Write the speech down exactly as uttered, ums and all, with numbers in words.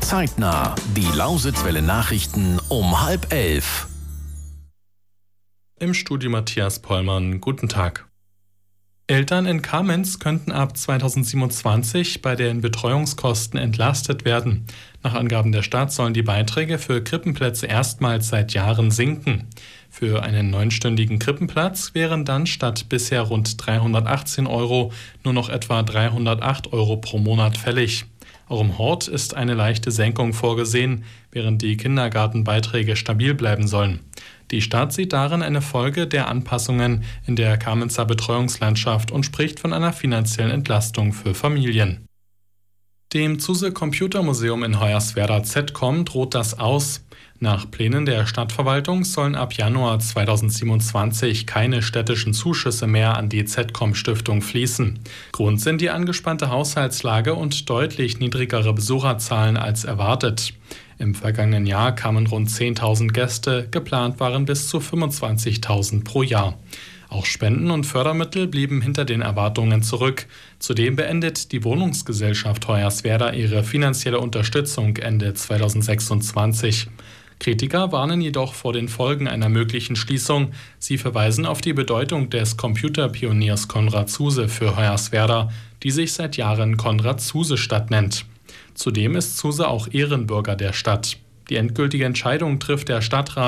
Zeitnah, die Lausitzwelle Nachrichten um halb elf. Im Studio Matthias Pollmann, guten Tag. Eltern in Kamenz könnten ab zweitausendsiebenundzwanzig bei den Betreuungskosten entlastet werden. Nach Angaben der Stadt sollen die Beiträge für Krippenplätze erstmals seit Jahren sinken. Für einen neunstündigen Krippenplatz wären dann statt bisher rund dreihundertachtzehn Euro nur noch etwa dreihundertacht Euro pro Monat fällig. Auch im Hort ist eine leichte Senkung vorgesehen, während die Kindergartenbeiträge stabil bleiben sollen. Die Stadt sieht darin eine Folge der Anpassungen in der Kamenzer Betreuungslandschaft und spricht von einer finanziellen Entlastung für Familien. Dem Zuse Computermuseum in Hoyerswerda Z C O M droht das aus. Nach Plänen der Stadtverwaltung sollen ab Januar zweitausendsiebenundzwanzig keine städtischen Zuschüsse mehr an die Z C O M-Stiftung fließen. Grund sind die angespannte Haushaltslage und deutlich niedrigere Besucherzahlen als erwartet. Im vergangenen Jahr kamen rund zehntausend Gäste, geplant waren bis zu fünfundzwanzigtausend pro Jahr. Auch Spenden und Fördermittel blieben hinter den Erwartungen zurück. Zudem beendet die Wohnungsgesellschaft Hoyerswerda ihre finanzielle Unterstützung Ende zweitausendsechsundzwanzig. Kritiker warnen jedoch vor den Folgen einer möglichen Schließung. Sie verweisen auf die Bedeutung des Computerpioniers Konrad Zuse für Hoyerswerda, die sich seit Jahren Konrad-Zuse-Stadt nennt. Zudem ist Zuse auch Ehrenbürger der Stadt. Die endgültige Entscheidung trifft der Stadtrat